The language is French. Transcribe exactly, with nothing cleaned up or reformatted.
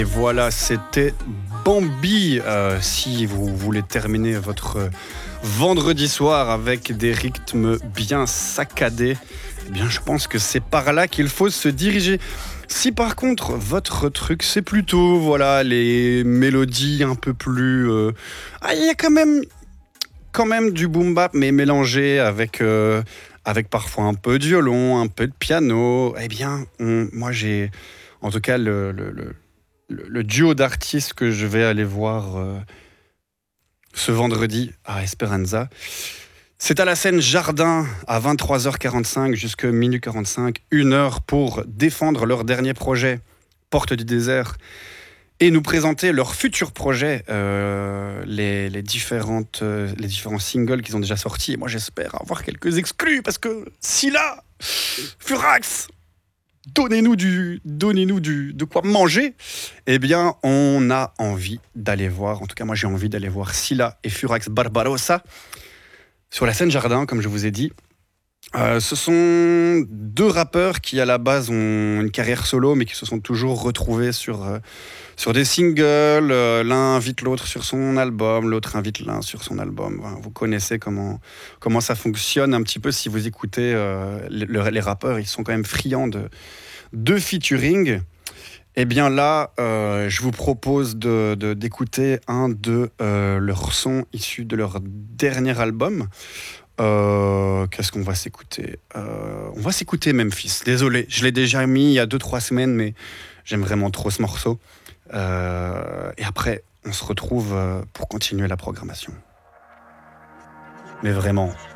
Et voilà, c'était Bambi. Euh, si vous voulez terminer votre vendredi soir avec des rythmes bien saccadés, eh bien, je pense que c'est par là qu'il faut se diriger. Si par contre, votre truc, c'est plutôt voilà, les mélodies un peu plus... Euh... Ah, il y a quand même, quand même du boom bap, mais mélangé avec, euh, avec parfois un peu de violon, un peu de piano. Eh bien, on, moi, j'ai... En tout cas, le... le, le Le, le duo d'artistes que je vais aller voir euh, ce vendredi à Esperanza. C'est à la scène Jardin à vingt-trois heures quarante-cinq jusqu'à minuit quarante-cinq, une heure pour défendre leur dernier projet, Porte du désert, et nous présenter leur futur projet, euh, les, les, différentes, euh, les différents singles qu'ils ont déjà sortis. Et moi, j'espère avoir quelques exclus parce que Scylla, Furax, Donnez-nous, du, donnez-nous du, de quoi manger. Eh bien, on a envie d'aller voir, en tout cas moi j'ai envie d'aller voir Scylla et Furax Barbarossa sur la scène Jardin, comme je vous ai dit. Euh, ce sont deux rappeurs qui à la base ont une carrière solo mais qui se sont toujours retrouvés sur, euh, sur des singles. Euh, l'un invite l'autre sur son album, l'autre invite l'un sur son album. Enfin, vous connaissez comment, comment ça fonctionne un petit peu si vous écoutez euh, les, les rappeurs. Ils sont quand même friands de, de featuring. Eh bien là, euh, je vous propose de, de, d'écouter un de euh, leurs sons issus de leur dernier album. Euh, qu'est-ce qu'on va s'écouter euh, On va s'écouter Memphis. Désolé, je l'ai déjà mis il y a deux trois semaines, mais j'aime vraiment trop ce morceau. Euh, et après, on se retrouve pour continuer la programmation. Mais vraiment,